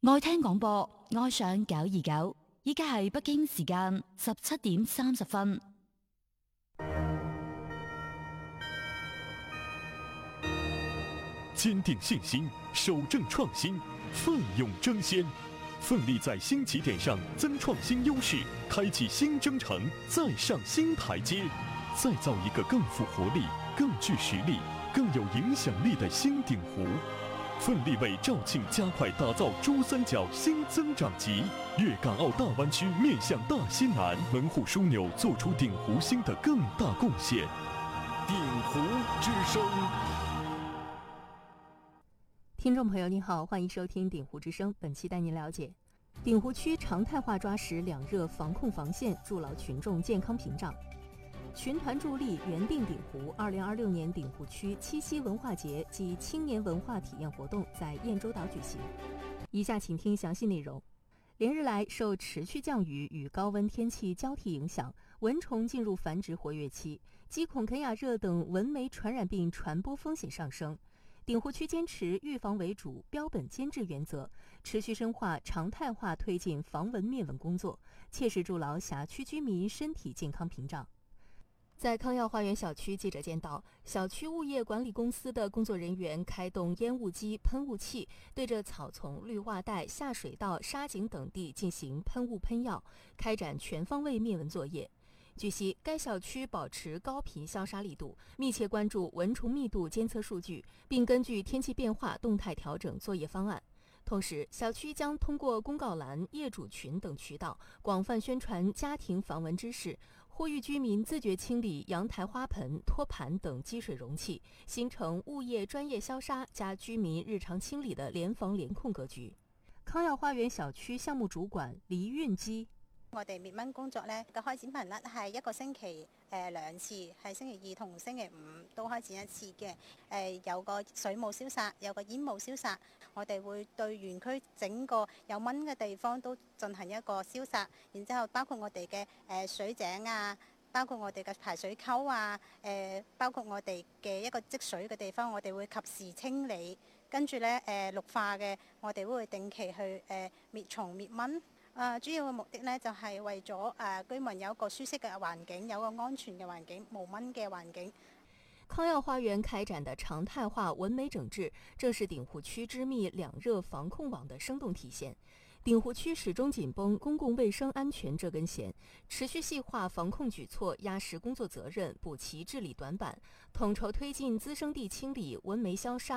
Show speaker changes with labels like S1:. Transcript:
S1: 愛聽廣播，愛上929，依家係北京時間17點30分。
S2: 堅定信心，守正創新，奮勇爭先，奮力在新起點上增創新優勢，開啟新征程，再上新台階，再造一個更富活力、更具實力、更有影響力的新鼎湖。奮力為肇慶加快打造珠三角新增長極，粵港澳大灣區面向大西南，門戶樞紐做出鼎湖新的更大貢獻。鼎湖之聲。
S3: 聽眾朋友您好，歡迎收聽鼎湖之聲，本期帶您了解鼎湖區常態化抓實兩熱防控防線，築牢群眾健康屏障。群團助力原定鼎湖2026年鼎湖區七夕文化節暨青年文化體驗活動在晏洲島舉行。以下請聽詳細內容。連日來，受持續降雨與高溫天氣交替影響，蚊蟲進入繁殖活躍期，雞孔肯亞熱等蚊媒傳染病傳播風險上升。鼎湖區堅持預防為主、標本兼治原則，持續深化常態化推進防蚊滅蚊工作，切實築牢轄區居民身體健康屏障。在康耀花園小區，記者見到小區物業管理公司的工作人員開動煙霧機、噴霧器，對着草叢、綠化帶、下水道、沙井等地進行噴霧噴藥，開展全方位滅蚊作業。據悉，該小區保持高頻消殺力度，密切關注蚊蟲密度監測數據，並根據天氣變化動態調整作業方案。同時，小區將通過公告欄、業主群等渠道廣泛宣傳家庭防蚊知識，呼籲居民自覺清理陽台花盆、托盤等積水容器，形成物業專業消殺加居民日常清理的聯防聯控格局。康耀花園小區項目主管黎運基。
S4: 我哋滅蚊工作呢嘅開展頻率係一個星期2次，係星期2同星期5都開展一次嘅。有個水務消殺，有個煙霧消殺。我哋會對園區整個有蚊嘅地方都進行一個消殺，然之後包括我哋嘅水井啊，包括我哋嘅排水溝啊，包括我哋嘅一個積水嘅地方，我哋會及時清理。跟住呢綠化嘅，我哋會定期去滅蟲滅蚊。主要嘅目的呢，就係為咗居民有一個舒適嘅環境，有個安全嘅環境，無蚊嘅環境。
S3: 康耀花園開展的常態化蚊媒整治，正是鼎湖區織密兩熱防控網的生動體現。鼎湖區始終緊繃公共衛生安全這根弦，持續細化防控舉措，壓實工作責任，補齊治理短板，統籌推進滋生地清理、蚊媒消殺。